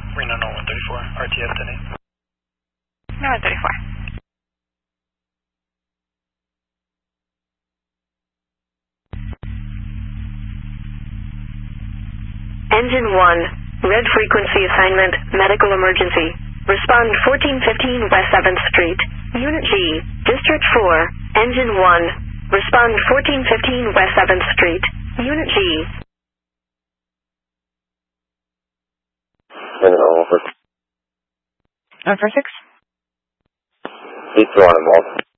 Reno 134, RTF 10-8. No 134. Engine 1, red frequency assignment, medical emergency. Respond 1415 West 7th Street, Unit G, District 4, Engine 1. Respond 1415 West 7th Street, Unit G. Number 6. He's on involved.